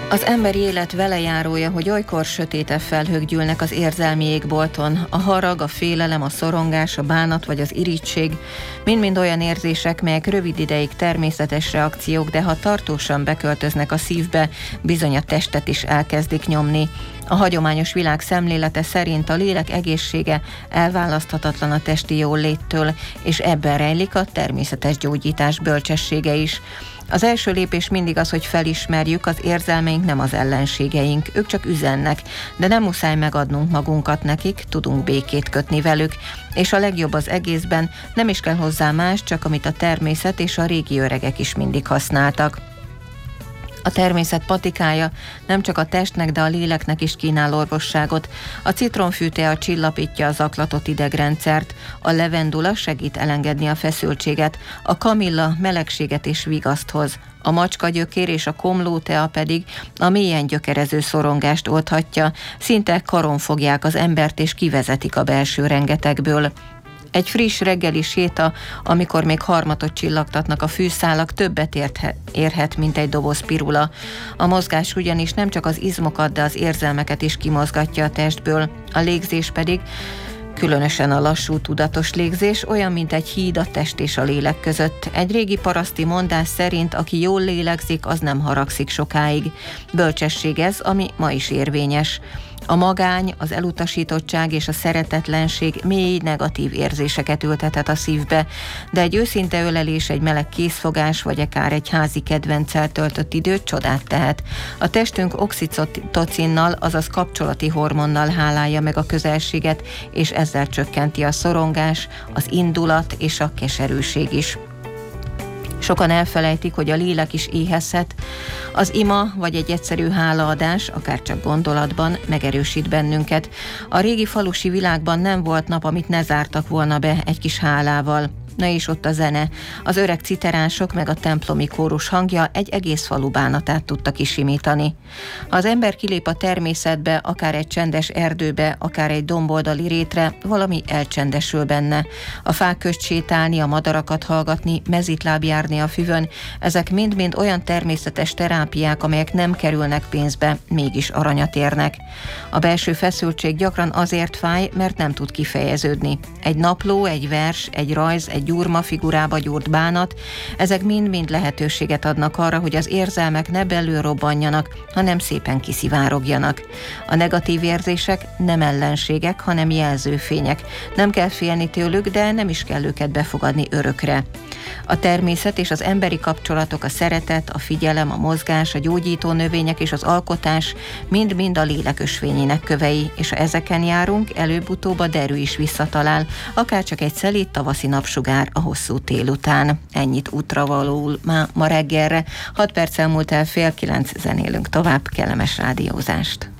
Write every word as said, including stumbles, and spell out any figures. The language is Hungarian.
Az emberi élet velejárója, hogy olykor sötétebb felhők gyűlnek az érzelmi égbolton. A harag, a félelem, a szorongás, a bánat vagy az irigység mind-mind olyan érzések, melyek rövid ideig természetes reakciók, de ha tartósan beköltöznek a szívbe, bizony a testet is elkezdik nyomni. A hagyományos világ szemlélete szerint a lélek egészsége elválaszthatatlan a testi jóléttől, és ebben rejlik a természetes gyógyítás bölcsessége is. Az első lépés mindig az, hogy felismerjük, az érzelmeink nem az ellenségeink, ők csak üzennek, de nem muszáj megadnunk magunkat nekik, tudunk békét kötni velük, és a legjobb az egészben, nem is kell hozzá más, csak amit a természet és a régi öregek is mindig használtak. A természet patikája nem csak a testnek, de a léleknek is kínál orvosságot. A citromfűtea csillapítja az zaklatott idegrendszert, a levendula segít elengedni a feszültséget, a kamilla melegséget és vigaszt hoz, a macskagyökér és a komlótea pedig a mélyen gyökerező szorongást oldhatja, szinte karon fogják az embert és kivezetik a belső rengetegből. Egy friss reggeli séta, amikor még harmatot csillagtatnak a fűszálak, többet érthe, érhet, mint egy doboz pirula. A mozgás ugyanis nem csak az izmokat, de az érzelmeket is kimozgatja a testből. A légzés pedig, különösen a lassú, tudatos légzés, olyan, mint egy híd a test és a lélek között. Egy régi paraszti mondás szerint, aki jól lélegzik, az nem haragszik sokáig. Bölcsesség ez, ami ma is érvényes. A magány, az elutasítottság és a szeretetlenség mély negatív érzéseket ültethet a szívbe, de egy őszinte ölelés, egy meleg készfogás vagy akár egy házi kedvenccel töltött időt csodát tehet. A testünk oxitocinnal, azaz kapcsolati hormonnal hálálja meg a közelséget, és ezzel csökkenti a szorongás, az indulat és a keserűség is. Sokan elfelejtik, hogy a lélek is éhezhet. Az ima vagy egy egyszerű hálaadás, akár csak gondolatban megerősít bennünket. A régi falusi világban nem volt nap, amit ne zártak volna be egy kis hálával. Na és ott a zene. Az öreg citerások meg a templomi kórus hangja egy egész falu bánatát tudta kisimítani. Ha az ember kilép a természetbe, akár egy csendes erdőbe, akár egy domboldali rétre, valami elcsendesül benne. A fák közt sétálni, a madarakat hallgatni, mezitláb járni a füvön, ezek mind-mind olyan természetes terápiák, amelyek nem kerülnek pénzbe, mégis aranyat érnek. A belső feszültség gyakran azért fáj, mert nem tud kifejeződni. Egy napló, egy vers, egy rajz, egy gyurma figurába gyúrt bánat, ezek mind-mind lehetőséget adnak arra, hogy az érzelmek ne belül robbanjanak, hanem szépen kiszivárogjanak. A negatív érzések nem ellenségek, hanem jelzőfények. Nem kell félni tőlük, de nem is kell őket befogadni örökre. A természet és az emberi kapcsolatok, a szeretet, a figyelem, a mozgás, a gyógyító növények és az alkotás mind-mind a lélek ösvényének kövei, és ha ezeken járunk, előbb-utóbb a derű is visszatalál, akár csak egy szelíd tavaszi napsugár a hosszú tél után. Ennyit útravalóul ma, ma reggelre. hat perccel múlt el fél kilenc, zenélünk tovább, kellemes rádiózást.